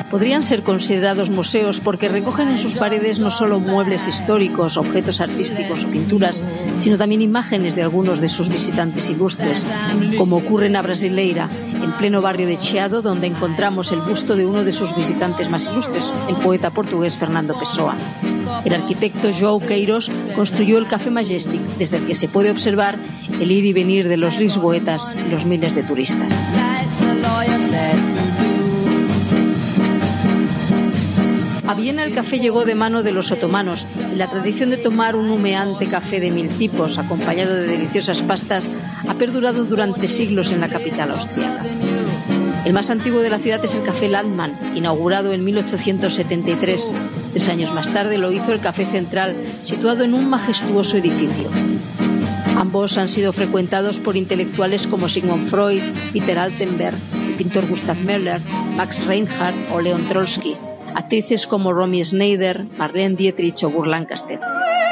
podrían ser considerados museos porque recogen en sus paredes no solo muebles históricos, objetos artísticos o pinturas, sino también imágenes de algunos de sus visitantes ilustres, como ocurre en a Brasileira, en pleno barrio de Chiado, donde encontramos el busto de uno de sus visitantes más ilustres, el poeta portugués Fernando Pessoa. El arquitecto João Queiroz construyó el Café Majestic, desde el que se puede observar el ir y venir de los lisboetas y los miles de turistas. A Viena el café llegó de mano de los otomanos y la tradición de tomar un humeante café de 1000 tipos, acompañado de deliciosas pastas, ha perdurado durante siglos en la capital austríaca. El más antiguo de la ciudad es el Café Landmann, inaugurado en 1873. 3 años más tarde lo hizo el Café Central, situado en un majestuoso edificio. Ambos han sido frecuentados por intelectuales como Sigmund Freud, Peter Altenberg, el pintor Gustav Mahler, Max Reinhardt o Leon Trotsky, actrices como Romy Schneider, Marlene Dietrich o Burt Lancaster.